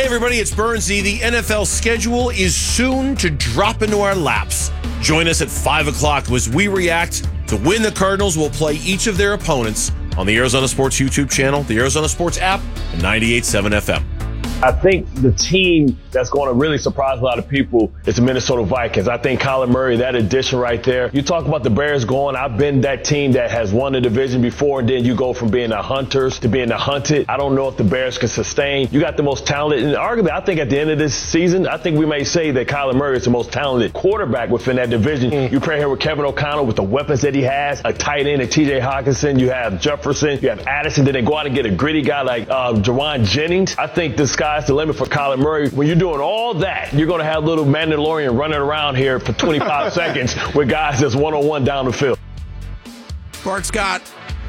everybody, it's Bernsey. The NFL schedule is soon to drop into our laps. Join us at 5 o'clock as we react to when the Cardinals will play each of their opponents on the Arizona Sports YouTube channel, the Arizona Sports app, and 98.7 FM. I think the team that's going to really surprise a lot of people is the Minnesota Vikings. I think Kyler Murray, that addition right there. You talk about the Bears going, I've been that team that has won the division before, and then you go from being the hunters to being the hunted. I don't know if the Bears can sustain. You got the most talented, and arguably, I think at the end of this season, I think we may say that Kyler Murray is the most talented quarterback within that division. You pair here with Kevin O'Connell with the weapons that he has, a tight end and T.J. Hawkinson, you have Jefferson, you have Addison, then they go out and get a gritty guy like Jawan Jennings. I think the sky's the limit for Kyler Murray. When you're doing all that, you're going to have little Mandalorian running around here for 25 seconds with guys that's one-on-one down the field. Bart Scott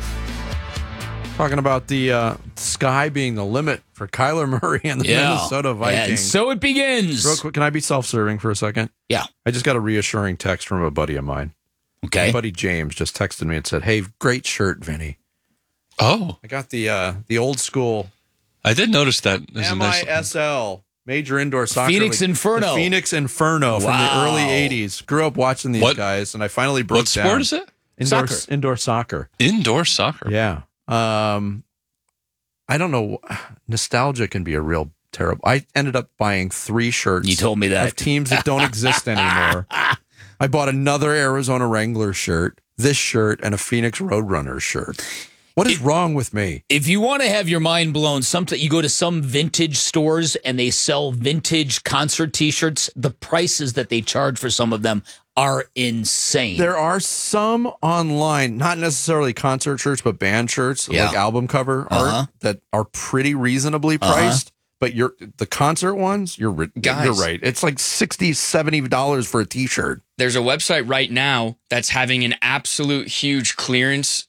talking about the sky being the limit for Kyler Murray and the Minnesota Vikings. And so it begins. Real quick, can I be self-serving for a second? Yeah. I just got a reassuring text from a buddy of mine. Okay. My buddy James just texted me and said, "Hey, great shirt, Vinny." Oh. I got the old school I did notice that. MISL, Major Indoor Soccer Phoenix League. Inferno. The Phoenix Inferno from the early 80s. Grew up watching these guys, and I finally broke down. What sport is it? Indoor soccer. Indoor soccer. Yeah. I don't know. Nostalgia can be a real terrible. I ended up buying 3 shirts. You told me that. Of teams that don't exist anymore. I bought another Arizona Wranglers shirt, this shirt, and a Phoenix Roadrunners shirt. What is wrong with me? If you want to have your mind blown, you go to some vintage stores and they sell vintage concert T-shirts. The prices that they charge for some of them are insane. There are some online, not necessarily concert shirts, but band shirts, like album cover art, that are pretty reasonably priced. But the concert ones, you're right. It's like $60, $70 for a T-shirt. There's a website right now that's having an absolute huge clearance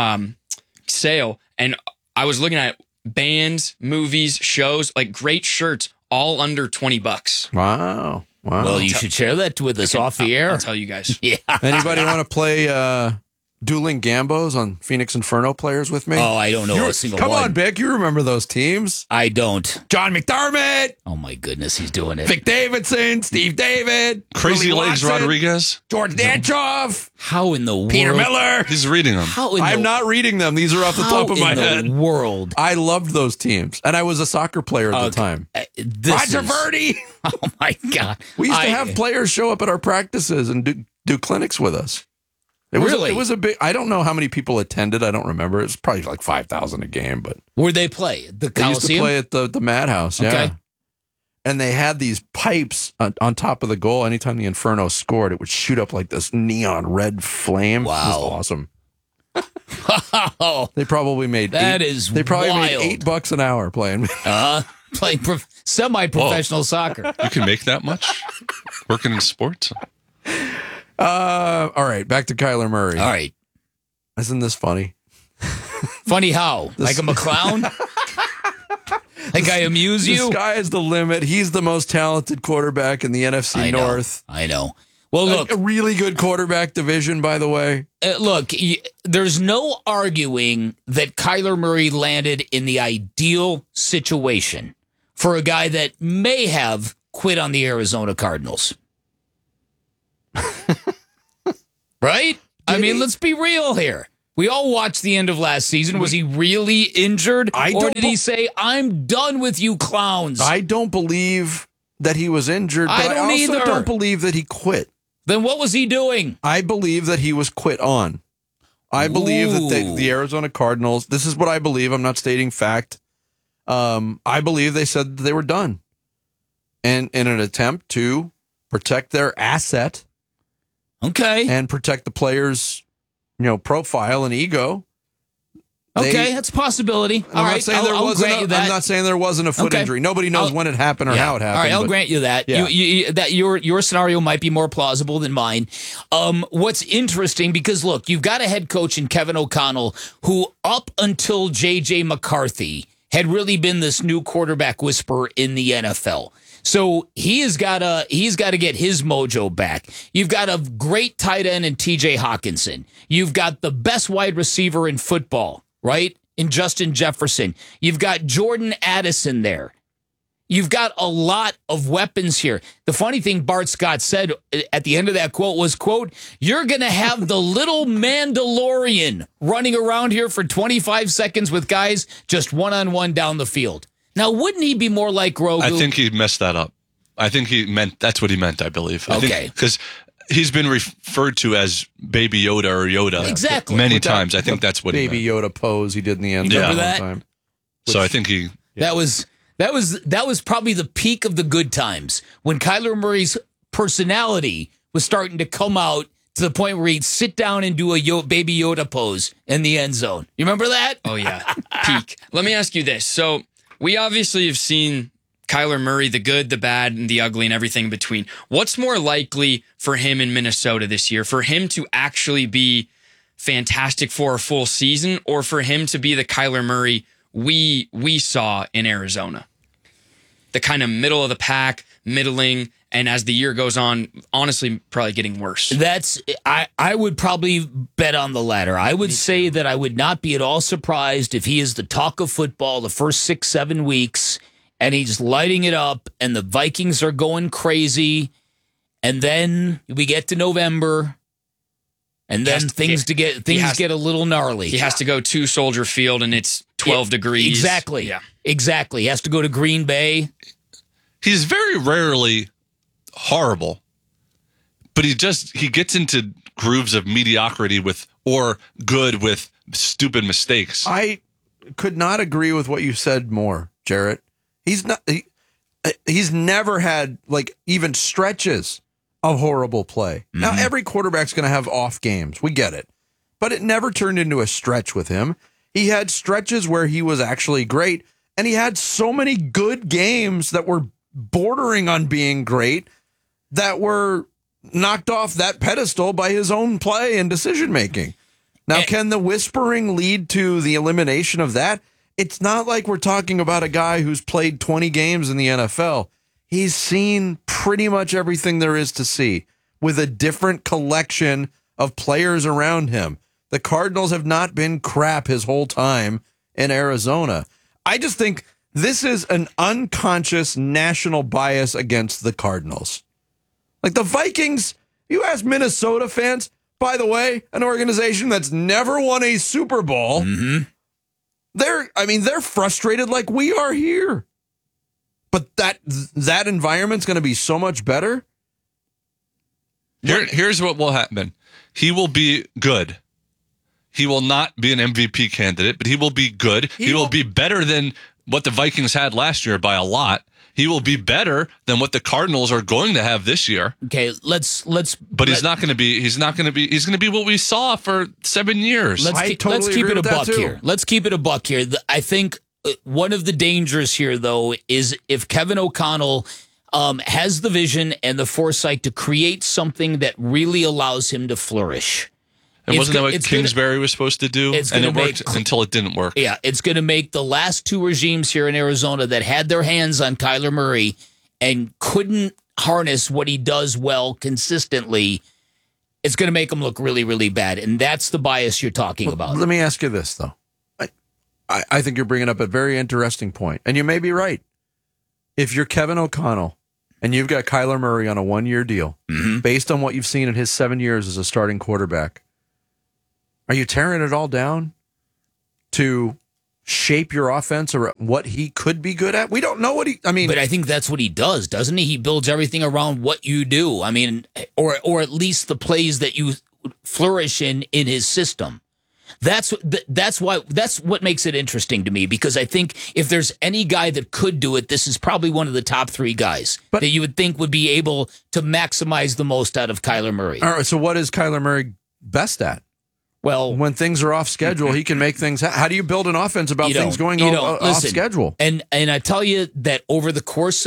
sale, and I was looking at bands, movies, shows, like great shirts, all under $20. Wow. Well, you should share that with us off the air. I'll tell you guys. Yeah. Anybody want to play Dueling Gambos on Phoenix Inferno players with me? Oh, I don't know a single one. Come on, Bick. You remember those teams? I don't. John McDermott. Oh, my goodness. He's doing it. Vic Davidson. Steve David. Crazy Willie Legs Watson, Rodriguez. George Danchoff. How in the world? Peter Miller. He's reading them. I'm not reading them. These are off the top of my head. World. I loved those teams, and I was a soccer player at the time. Roger Verdi. Oh, my God. We used to have players show up at our practices and do clinics with us. It was a big. I don't know how many people attended. I don't remember. It's probably like 5,000 a game. But where'd they play? The Coliseum? They used to play at the Madhouse. Yeah. Okay. And they had these pipes on top of the goal. Anytime the Inferno scored, it would shoot up like this neon red flame. Wow. It was awesome. Wow. They probably made They probably made $8 an hour playing. Playing semi-professional soccer. You can make that much working in sports. All right, back to Kyler Murray. All right. Isn't this funny? Funny how? Like I'm a clown? Like I amuse you? The sky is the limit. He's the most talented quarterback in the NFC North. I know. Well, look. A really good quarterback division, by the way. Look, there's no arguing that Kyler Murray landed in the ideal situation for a guy that may have quit on the Arizona Cardinals. Right? I mean, let's be real here. We all watched the end of last season. Was he really injured? Or did he say, I'm done with you clowns? I don't believe that he was injured, but I also don't believe that he quit. Then what was he doing? I believe that he was quit on. I believe that the Arizona Cardinals, this is what I believe. I'm not stating fact. I believe they said that they were done. And in an attempt to protect their asset. Okay. And protect the players' profile and ego. Okay, that's a possibility. All right, I'll grant you that. I'm not saying there wasn't a foot injury. Nobody knows when it happened or how it happened. All right, I'll grant you that. Yeah. That your scenario might be more plausible than mine. What's interesting, because look, you've got a head coach in Kevin O'Connell who, up until J.J. McCarthy, had really been this new quarterback whisperer in the NFL. So he's got to get his mojo back. You've got a great tight end in T.J. Hawkinson. You've got the best wide receiver in football, right? In Justin Jefferson. You've got Jordan Addison there. You've got a lot of weapons here. The funny thing Bart Scott said at the end of that quote was, quote, "You're going to have the little Mandalorian running around here for 25 seconds with guys just one-on-one down the field." Now, wouldn't he be more like Grogu? I think he messed that up. I think that's what he meant, I believe. Okay. Because he's been referred to as Baby Yoda or Yoda Exactly. many times. I think that's what Baby he meant. Yoda pose he did in the end zone Remember one that? time. So I think he... That was probably the peak of the good times when Kyler Murray's personality was starting to come out to the point where he'd sit down and do a Baby Yoda pose in the end zone. You remember that? Oh, yeah. Peak. Let me ask you this. So we obviously have seen Kyler Murray, the good, the bad, and the ugly, and everything in between. What's more likely for him in Minnesota this year? For him to actually be fantastic for a full season, or for him to be the Kyler Murray we saw in Arizona? The kind of middle of the pack, middling, and as the year goes on, honestly, probably getting worse. I would probably bet on the latter. I would say that I would not be at all surprised if he is the talk of football the first 6-7 weeks, and he's lighting it up, and the Vikings are going crazy, and then we get to November, and then things get a little gnarly. He has to go to Soldier Field, and it's 12 degrees. Exactly. Yeah. Exactly. He has to go to Green Bay. He's very rarely horrible, but he gets into grooves of mediocrity or good with stupid mistakes. I could not agree with what you said more, Jarrett. He's never had like even stretches of horrible play. Mm-hmm. Now every quarterback's going to have off games. We get it. But it never turned into a stretch with him. He had stretches where he was actually great, and he had so many good games that were bordering on being great that were knocked off that pedestal by his own play and decision making. Now, can the whispering lead to the elimination of that? It's not like we're talking about a guy who's played 20 games in the NFL. He's seen pretty much everything there is to see with a different collection of players around him. The Cardinals have not been crap his whole time in Arizona. I just think this is an unconscious national bias against the Cardinals. Like the Vikings, you ask Minnesota fans, by the way, an organization that's never won a Super Bowl, they're frustrated like we are here. But that environment's going to be so much better. Here's what will happen. He will be good. He will not be an MVP candidate, but he will be good. He will be better than what the Vikings had last year by a lot. He will be better than what the Cardinals are going to have this year. Okay, let's. But he's going to be what we saw for 7 years. Let's keep it a buck here. Let's keep it a buck here. I think one of the dangers here, though, is if Kevin O'Connell has the vision and the foresight to create something that really allows him to flourish. And wasn't that what Kingsbury was supposed to do? And it worked until it didn't work. Yeah, it's going to make the last two regimes here in Arizona that had their hands on Kyler Murray and couldn't harness what he does well consistently, it's going to make him look really, really bad. And that's the bias you're talking about. Let me ask you this, though. I think you're bringing up a very interesting point, and you may be right. If you're Kevin O'Connell and you've got Kyler Murray on a 1-year deal, based on what you've seen in his 7 years as a starting quarterback, are you tearing it all down to shape your offense or what he could be good at? We don't know what but I think that's what he does, doesn't he? He builds everything around what you do. I mean, or at least the plays that you flourish in his system. That's what makes it interesting to me, because I think if there's any guy that could do it, this is probably one of the top 3 guys that you would think would be able to maximize the most out of Kyler Murray. All right, so what is Kyler Murray best at? Well, when things are off schedule, he can make things. How do you build an offense about things going off schedule? And I tell you that over the course